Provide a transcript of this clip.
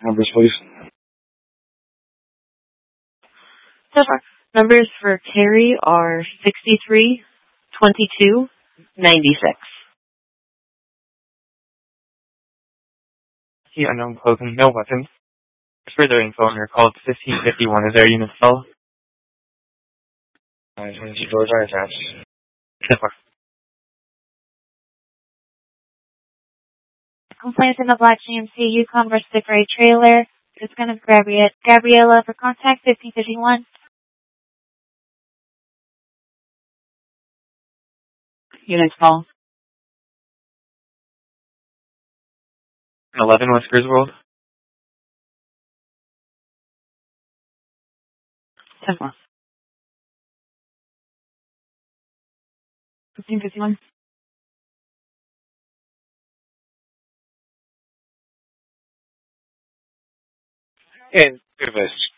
Numbers, please. So far, numbers for Terry are 63, 22, 96. The unknown closing, no weapons. Further info on your call to 1551. Is there a unit cell? 22 doors are attached. So far. Complaints in the Black GMC Yukon versus the Gray trailer. It's going to Gabriella for contact 1551. Units call. 11 West Griswold. 10-4. 1551. And good advice.